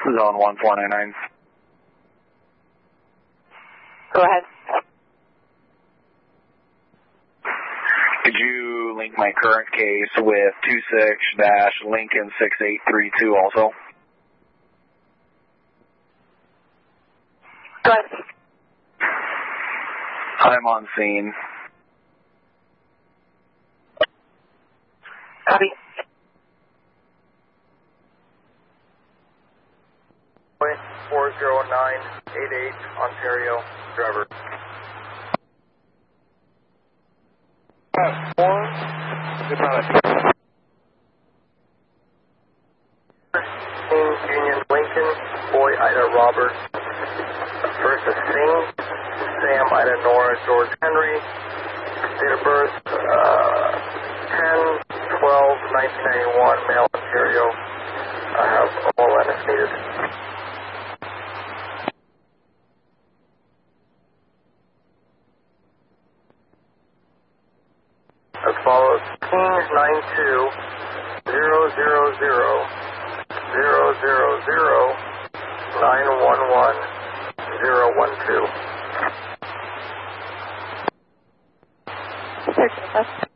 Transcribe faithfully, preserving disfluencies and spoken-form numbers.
Zone one four nine nine. Go ahead. Could you link my current case with two six dash Lincoln six eight three two also? Go ahead. I'm on scene. Copy. four zero nine eight eight, Ontario, driver. Four, good night. Union Lincoln, Boy Ida Robert. First is Singh, Sam Ida Nora George Henry. Date of birth, uh, ten twelve nineteen ninety-one, male, Ontario. I have O L N if needed. As follows, King nine two zero zero zero zero zero zero nine one one zero one two. Search